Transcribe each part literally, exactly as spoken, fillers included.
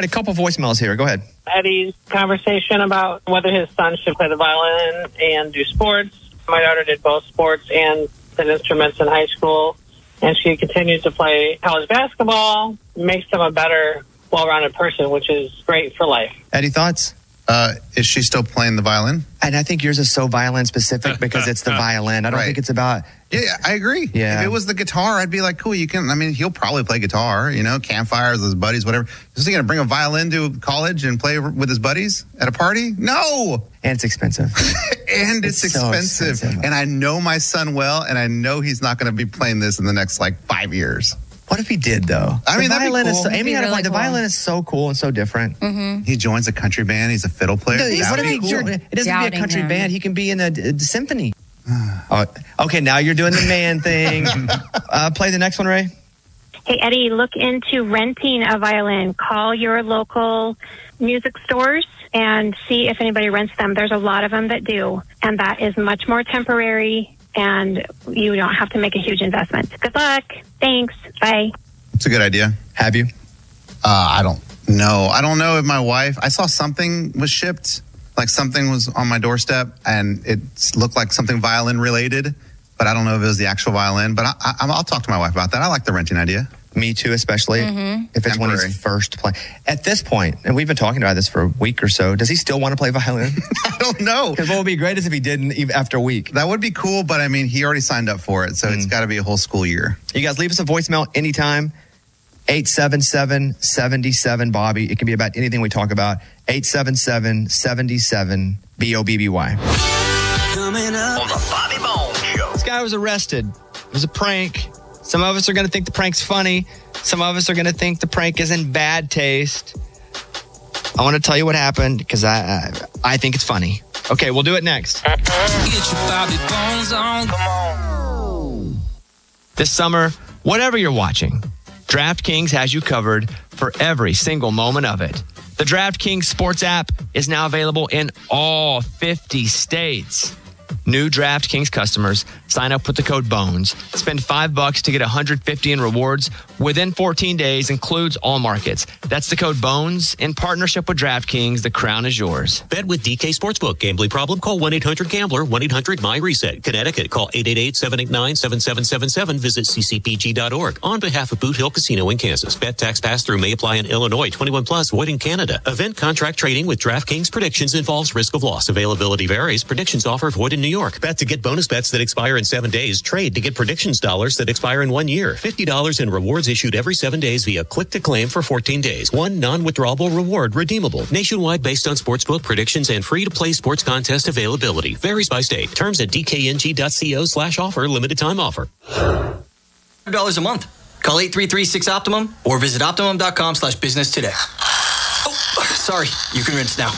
a couple voicemails here. Go ahead. Eddie's conversation about whether his son should play the violin and do sports. My daughter did both sports and did instruments in high school, and she continues to play college basketball. Makes them a better, well-rounded person, which is great for life. Eddie, thoughts? Uh, is she still playing the violin? And I think yours is so violin specific because it's the violin. I don't Right. think it's about... Yeah, I agree. Yeah. If it was the guitar, I'd be like, cool, you can, I mean, he'll probably play guitar, you know, campfires with his buddies, whatever. Is he going to bring a violin to college and play with his buddies at a party? No. And it's expensive. And it's, It's so expensive. expensive. And I know my son well, and I know he's not going to be playing this in the next, like, five years. What if he did, though? I mean, the that'd be violin is cool. so, It'd Amy be had a really point. The cool. violin is so cool and so different. Mm-hmm. He joins a country band. He's a fiddle player. Dude, That what would if be he, cool. join- it doesn't be a Doubting country him. band. He can be in a, a symphony. Oh, okay, now you're doing the man thing. uh, play the next one, Ray. Hey, Eddie, look into renting a violin. Call your local music stores and see if anybody rents them. There's a lot of them that do, and that is much more temporary, and you don't have to make a huge investment. Good luck. Thanks. Bye. It's a good idea. Have you? Uh, I don't know. I don't know if my wife, I saw something was shipped, like something was on my doorstep, and it looked like something violin related, but I don't know if it was the actual violin. But I, I, I'll talk to my wife about that. I like the renting idea. Me too, especially Mm-hmm. if it's when Temporary. he's first playing. At this point, and we've been talking about this for a week or so, does he still want to play violin? I don't know. Because what would be great is if he didn't even after a week. That would be cool, but I mean, he already signed up for it, so it's got to be a whole school year. You guys leave us a voicemail anytime. eight seven seven, seven seven, Bobby. It can be about anything we talk about. eight seven seven, seven seven, B O B B Y. Coming up on the Bobby Bones Show. This guy was arrested. It was a prank. Some of us are going to think the prank's funny. Some of us are going to think the prank is in bad taste. I want to tell you what happened because I, I I think it's funny. Okay, we'll do it next. Get your Bobby Bones on. Come on. This summer, whatever you're watching, DraftKings has you covered for every single moment of it. The DraftKings Sports app is now available in all fifty states. New DraftKings customers sign up with the code BONES. Spend five bucks to get one hundred fifty in rewards within fourteen days, includes all markets. That's the code BONES in partnership with DraftKings. The crown is yours. Bet with D K Sportsbook. Gambling problem? Call one eight hundred gambler, one eight hundred my reset. Connecticut, call eight eight eight, seven eight nine, seven seven seven seven. Visit c c p g dot org. On behalf of Boot Hill Casino in Kansas. Bet tax pass-through may apply in Illinois. twenty-one plus, void in Canada. Event contract trading with DraftKings Predictions involves risk of loss. Availability varies. Predictions offer void in New York. Bet to get bonus bets that expire in seven days. Trade to get predictions dollars that expire in one year. fifty dollars in rewards issued every seven days via click to claim for fourteen days. One non-withdrawable reward redeemable. Nationwide based on sportsbook predictions and free-to-play sports contest availability. Varies by state. Terms at d k n g dot co slash offer. Limited time offer. one hundred dollars a month. Call eight three three six Optimum or visit optimum dot com slash business today. Oh, sorry. You can rinse now.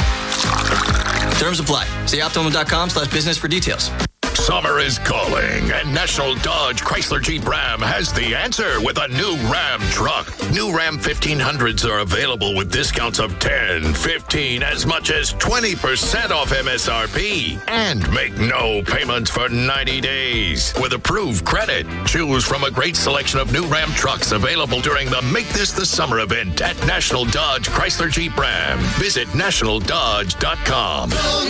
Terms apply. See optimum dot com slash business for details. Summer is calling, and National Dodge Chrysler Jeep Ram has the answer with a new Ram truck. New Ram fifteen hundreds are available with discounts of ten, fifteen, as much as twenty percent off M S R P. And make no payments for ninety days. With approved credit, choose from a great selection of new Ram trucks available during the Make This the Summer event at National Dodge Chrysler Jeep Ram. Visit national dodge dot com.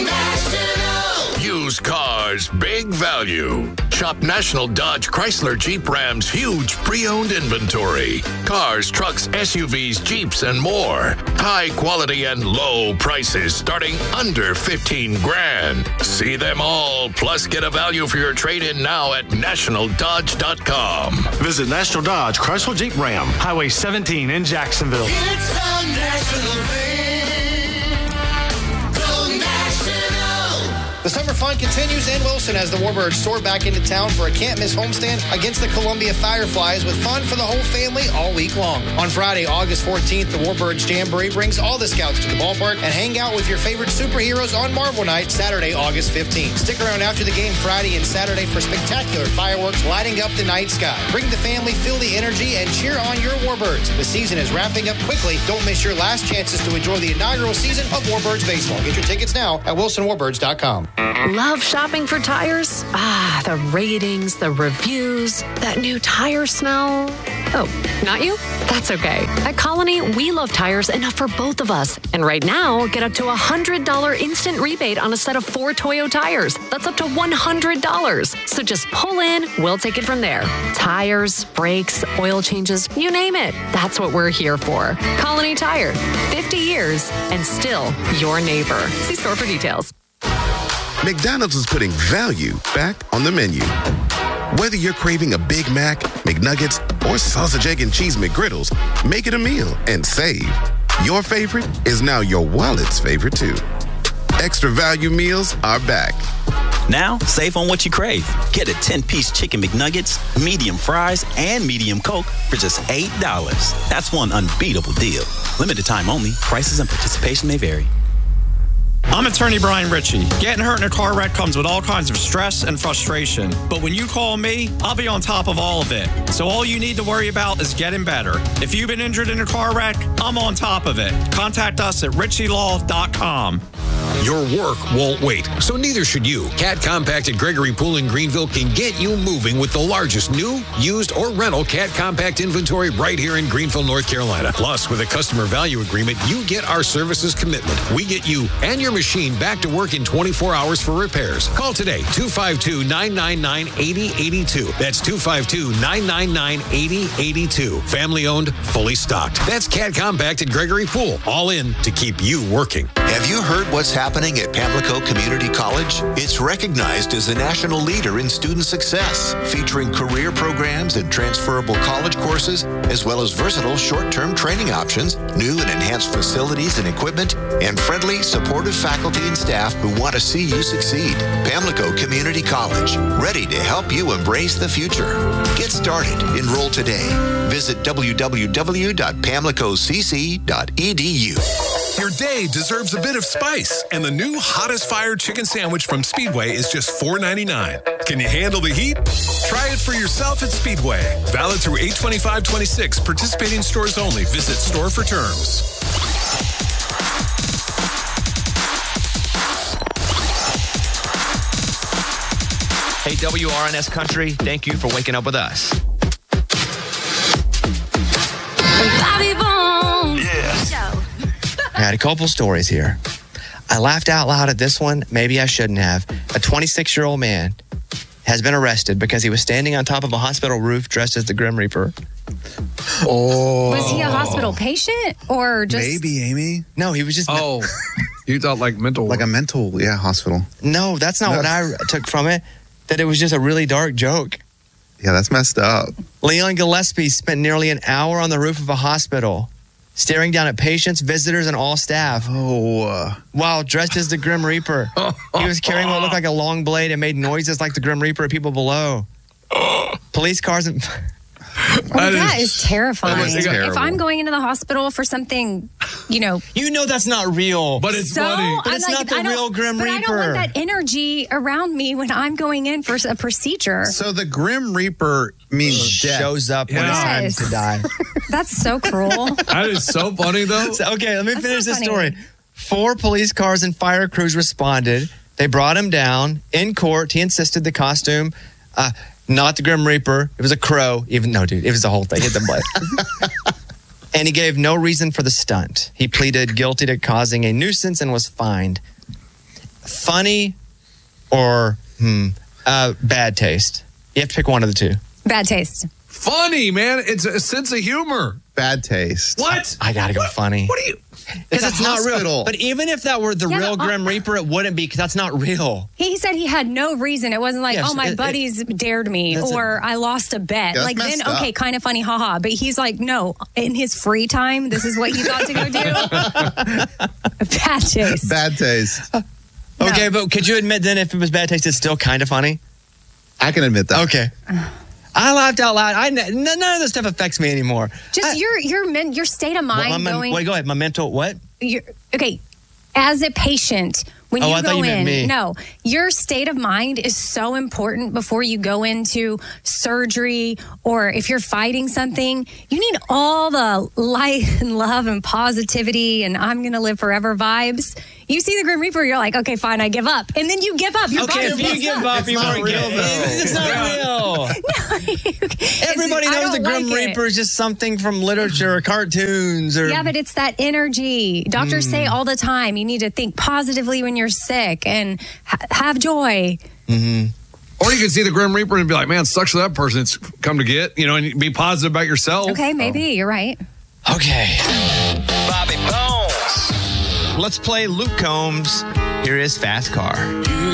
Used cars, big value. Shop National Dodge Chrysler Jeep Ram's huge pre-owned inventory. Cars, trucks, S U Vs, Jeeps, and more. High quality and low prices starting under fifteen grand. See them all, plus get a value for your trade-in now at national dodge dot com. Visit National Dodge Chrysler Jeep Ram, Highway seventeen in Jacksonville. It's a national thing. The summer fun continues in Wilson as the Warbirds soar back into town for a can't-miss homestand against the Columbia Fireflies with fun for the whole family all week long. On Friday, August fourteenth, the Warbirds Jamboree brings all the scouts to the ballpark and hang out with your favorite superheroes on Marvel Night, Saturday, August fifteenth. Stick around after the game Friday and Saturday for spectacular fireworks lighting up the night sky. Bring the family, feel the energy, and cheer on your Warbirds. The season is wrapping up quickly. Don't miss your last chances to enjoy the inaugural season of Warbirds Baseball. Get your tickets now at wilson warbirds dot com. Love shopping for tires? Ah, the ratings, the reviews, that new tire smell. Oh, not you? That's okay. At Colony, we love tires enough for both of us. And right now, get up to a one hundred dollars instant rebate on a set of four Toyo tires. That's up to one hundred dollars. So just pull in, we'll take it from there. Tires, brakes, oil changes, you name it. That's what we're here for. Colony Tire. fifty years and still your neighbor. See store for details. McDonald's is putting value back on the menu. Whether you're craving a Big Mac, McNuggets, or sausage, egg, and cheese McGriddles, make it a meal and save. Your favorite is now your wallet's favorite, too. Extra value meals are back. Now, save on what you crave. Get a ten-piece Chicken McNuggets, medium fries, and medium Coke for just eight dollars. That's one unbeatable deal. Limited time only. Prices and participation may vary. I'm attorney Brian Ritchie. Getting hurt in a car wreck comes with all kinds of stress and frustration. But when you call me, I'll be on top of all of it. So all you need to worry about is getting better. If you've been injured in a car wreck, I'm on top of it. Contact us at ritchie law dot com. Your work won't wait, so neither should you. Cat Compact at Gregory Pool in Greenville can get you moving with the largest new, used, or rental Cat Compact inventory right here in Greenville, North Carolina. Plus, with a customer value agreement, you get our services commitment. We get you and your machine back to work in twenty-four hours for repairs. Call today, two five two, nine nine nine, eight zero eight two. That's two five two, nine nine nine, eight zero eight two. Family owned, fully stocked. That's Cat Compact at Gregory Pool. All in to keep you working. Have you heard what's happening at Pamlico Community College? It's recognized as a national leader in student success, featuring career programs and transferable college courses, as well as versatile short-term training options, new and enhanced facilities and equipment, and friendly, supportive faculty and staff who want to see you succeed. Pamlico Community College, ready to help you embrace the future. Get started. Enroll today. Visit w w w dot pamlico c c dot e d u. Your day deserves a bit of spice, and the new Hottest Fire Chicken Sandwich from Speedway is just four ninety-nine. Can you handle the heat? Try it for yourself at Speedway. Valid through eight twenty-five twenty-six. Participating stores only. Visit store for terms. Hey, W R N S Country, thank you for waking up with us. Bobby Bones. Yeah. I had a couple stories here. I laughed out loud at this one. Maybe I shouldn't have. A twenty-six-year-old man has been arrested because he was standing on top of a hospital roof dressed as the Grim Reaper. Oh. Was he a hospital patient or just... Maybe, Amy. No, he was just... Oh, you thought like mental... Like a mental, yeah, hospital. No, that's not no. what I took from it. That it was just a really dark joke. Yeah, that's messed up. Leon Gillespie spent nearly an hour on the roof of a hospital, staring down at patients, visitors, and all staff. Oh. While dressed as the Grim Reaper. He was carrying what looked like a long blade and made noises like the Grim Reaper at people below. Police cars and... Oh, that, that is, is terrifying. That is if I'm going into the hospital for something, you know... You know that's not real. But it's so, funny. But it's like, not the real Grim but Reaper. But I don't want that energy around me when I'm going in for a procedure. So the Grim Reaper means death. Shows up when yes. it's time to die. That's so cruel. That is so funny, though. So, okay, let me that's finish this funny. story. Four police cars and fire crews responded. They brought him down. In court, he insisted the costume... Uh, Not the Grim Reaper. It was a crow. Even no, dude, it was the whole thing. Hit the blade. And he gave no reason for the stunt. He pleaded guilty to causing a nuisance and was fined. Funny or hmm, uh, bad taste? You have to pick one of the two. Bad taste. Funny, man. It's a sense of humor. Bad taste. What? I gotta go what? funny. What are you? Because it's, it's not hospital. real. But even if that were the yeah, real but, uh, Grim Reaper, it wouldn't be because that's not real. He said he had no reason. It wasn't like, Yes, oh, my it- buddies dared me or I lost a bet. Yeah, like that's then, messed okay, up. kind of funny, haha. But he's like, no, in his free time, this is what he thought to go do. Bad taste. Bad taste. Okay, but could you admit then if it was bad taste, it's still kind of funny? I can admit that. Okay. I laughed out loud. I, n- none of this stuff affects me anymore. Just I, your your men, your state of mind well, my, going. wait, go ahead. My mental what? You're, okay, as a patient, when Oh, you I thought go you meant in, me. no, your state of mind is so important before you go into surgery or if you're fighting something. You need all the light and love and positivity and I'm going to live forever vibes. You see the Grim Reaper, you're like, okay, fine, I give up. And then you give up. Your Okay, body if you gives give up. up, you weren't real, It's not real. Everybody I knows don't the Grim like it. Reaper is just something from literature or cartoons or. Yeah, but it's that energy. Doctors Mm. say all the time, you need to think positively when you're sick and ha- have joy. Mm-hmm. Or you can see the Grim Reaper and be like, man, sucks for that person. It's come to get, you know, and be positive about yourself. Okay, maybe. You're right. Okay. Bobby Bones. Let's play Luke Combs. Here is Fast Car.